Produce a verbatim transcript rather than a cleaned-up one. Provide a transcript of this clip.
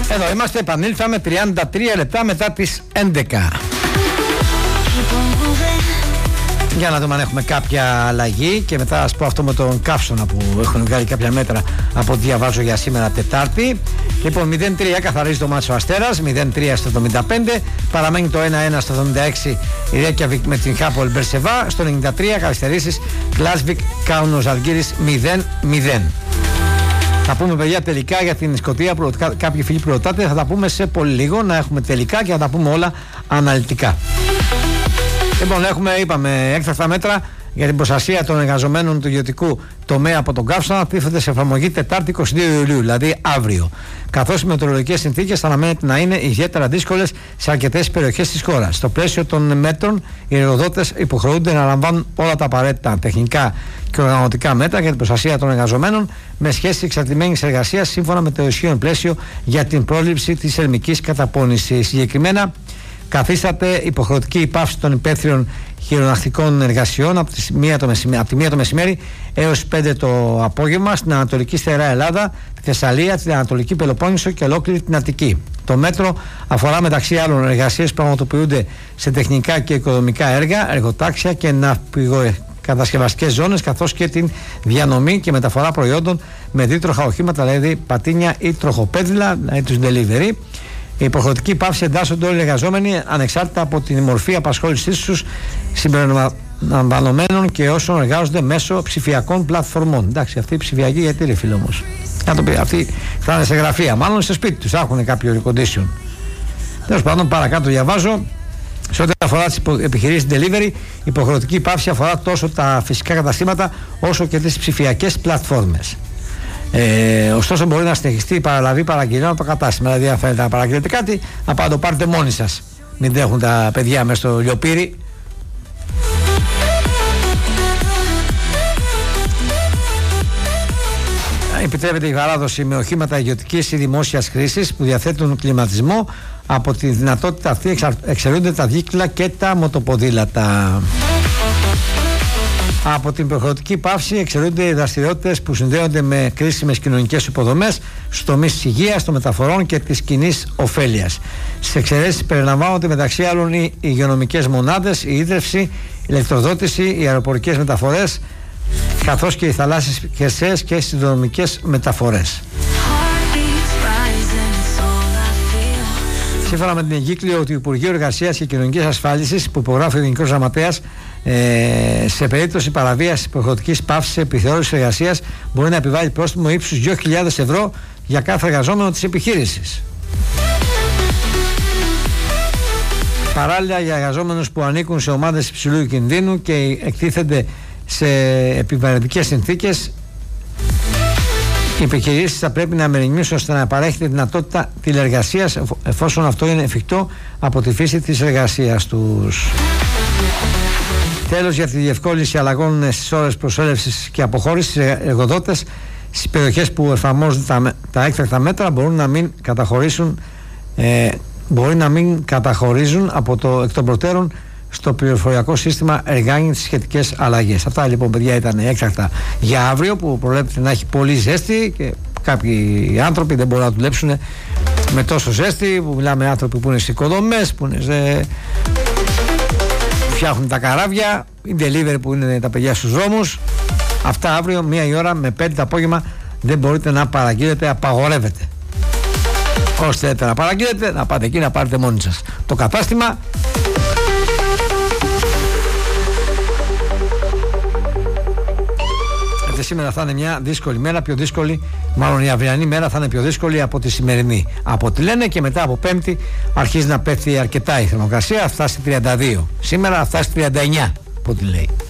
Εδώ είμαστε, επανήλθαμε τριάντα τρία λεπτά μετά τις έντεκα. Για να δούμε αν έχουμε κάποια αλλαγή και μετά ας πω αυτό με τον καύσωνα που έχουν βγάλει κάποια μέτρα από ό,τι διαβάζω για σήμερα Τετάρτη. Λοιπόν, μηδέν τρία καθαρίζει το μάτσο Αστέρας, μηδέν τρία στο εβδομήντα πέντε, παραμένει το ένα ένα στο εβδομήντα έξι η Ρέκιαβικ με την Χάπολ Μπερσεβά, στο ενενήντα τρία καθυστερήσεις Γκλάσβικ Κάουνο Ζαλγκίρις μηδέν μηδέν. Θα πούμε παιδιά τελικά για την Σκωτία που κάποιοι φίλοι που ρωτάτε, θα τα πούμε σε πολύ λίγο, να έχουμε τελικά και θα τα πούμε όλα αναλυτικά. Λοιπόν, έχουμε, είπαμε, έκτακτα μέτρα για την προστασία των εργαζομένων του ιδιωτικού τομέα από τον καύσωνα τίθεται σε εφαρμογή Τετάρτη είκοσι δύο Ιουλίου, δηλαδή αύριο. Καθώς οι μετεωρολογικές συνθήκες αναμένεται να είναι ιδιαίτερα δύσκολες σε αρκετές περιοχές της χώρας. Στο πλαίσιο των μέτρων, οι εργοδότες υποχρεούνται να λαμβάνουν όλα τα απαραίτητα τεχνικά και οργανωτικά μέτρα για την προστασία των εργαζομένων με σχέση εξαρτημένης εργασίας σύμφωνα με το ισχύον πλαίσιο για την πρόληψη της θερμικής καταπώνησης. Συγκεκριμένα, καθίσταται υποχρεωτική η πάυση των υπαίθριων χειρονακτικών εργασιών από τη μία το μεσημέρι, από τη μία το μεσημέρι έως πέντε το απόγευμα στην Ανατολική Στερεά Ελλάδα, τη Θεσσαλία, την Ανατολική Πελοπόννησο και ολόκληρη την Αττική. Το μέτρο αφορά μεταξύ άλλων εργασίες που πραγματοποιούνται σε τεχνικά και οικοδομικά έργα, εργοτάξια και ναυπηγοκατασκευαστικές ζώνες, καθώς και την διανομή και μεταφορά προϊόντων με δίτροχα οχήματα, δηλαδή πατίνια ή τροχοπέδιλα, δηλαδή τους delivery. Η υποχρεωτική πάυση εντάσσονται όλοι οι εργαζόμενοι ανεξάρτητα από την μορφή απασχόλησής τους συμπεριλαμβανομένων και όσων εργάζονται μέσω ψηφιακών πλατφορμών. Εντάξει, αυτή η ψηφιακή γιατί ρε φίλε όμως. Να το πει, αυτοί θα είναι σε γραφεία, μάλλον στο σπίτι τους, θα έχουν κάποιο air condition. Τέλος πάντων, παρακάτω διαβάζω. Σε ό,τι αφορά τις επιχειρήσεις delivery, η υποχρεωτική πάυση αφορά τόσο τα φυσικά καταστήματα όσο και τις ψηφιακές πλατφόρμες. Ε, ωστόσο, μπορεί να συνεχιστεί η παραλαβή παραγγελιών από το κατάστημα. Δηλαδή, αν θέλετε να παραγγείλετε κάτι, να πάτε το πάρετε μόνοι σας. Μην τρέχουν τα παιδιά μέσα στο λιοπύρι. Επιτρέπεται η παράδοση με οχήματα ιδιωτικής ή δημόσιας χρήσης που διαθέτουν κλιματισμό. Από τη δυνατότητα αυτή εξαιρούνται τα δίκτυλα και τα μοτοποδήλατα. Από την υποχρεωτική πάυση εξαιρούνται οι δραστηριότητες που συνδέονται με κρίσιμες κοινωνικές υποδομές στους τομείς της υγείας, των μεταφορών και της κοινής ωφέλειας. Στις εξαιρέσεις περιλαμβάνονται μεταξύ άλλων οι υγειονομικές μονάδες, η ίδρυυση, η ηλεκτροδότηση, οι αεροπορικές μεταφορές, καθώς και οι θαλάσσιες χερσαίες και συνδρομικές μεταφορές. Σύμφωνα με την εγκύκλιο του Υπουργείου Εργασίας και Κοινωνικής Ασφάλισης που υπογράφει ο Γενικός Γραμματέας, ε, σε περίπτωση παραβίασης υποχρεωτικής πάυσης επιθεώρησης εργασίας μπορεί να επιβάλλει πρόστιμο ύψους δύο χιλιάδες ευρώ για κάθε εργαζόμενο της επιχείρησης. Παράλληλα, για εργαζόμενους που ανήκουν σε ομάδες υψηλού κινδύνου και εκτίθενται σε επιβαρυντικές συνθήκες, οι επιχειρήσεις θα πρέπει να μεριμνήσουν ώστε να παρέχει τη δυνατότητα τηλεργασίας εφόσον αυτό είναι εφικτό από τη φύση της εργασίας τους. Τέλος, για τη διευκόλυνση αλλαγών στις ώρες προσέλευσης και αποχώρησης, οι εργοδότες στις περιοχές που εφαρμόζουν τα, τα έκτακτα μέτρα μπορούν να μην καταχωρήσουν ε, μπορεί να μην καταχωρίζουν από το εκ των προτέρων στο πληροφοριακό σύστημα εργάνι τις σχετικές αλλαγές. Αυτά λοιπόν, παιδιά, ήταν έκτακτα για αύριο που προβλέπεται να έχει πολύ ζέστη και κάποιοι άνθρωποι δεν μπορούν να δουλέψουν με τόσο ζέστη. Που μιλάμε άνθρωποι που είναι στις οικοδομές, που, είναι σε... που φτιάχνουν τα καράβια, οι delivery που είναι τα παιδιά στους δρόμους. Αυτά αύριο μία η ώρα με πέντε το απόγευμα δεν μπορείτε να παραγγείλετε, απαγορεύετε. Όσοι θέλετε να παραγγείλετε, να πάτε εκεί να πάρετε μόνοι σας. Το κατάστημα σήμερα θα είναι μια δύσκολη μέρα, πιο δύσκολη, μάλλον η αυριανή μέρα θα είναι πιο δύσκολη από τη σημερινή. Από ό,τι λένε, και μετά από Πέμπτη αρχίζει να πέφτει αρκετά η θερμοκρασία, θα φτάσει τριάντα δύο. Σήμερα θα φτάσει τριάντα εννιά, από ό,τι λέει.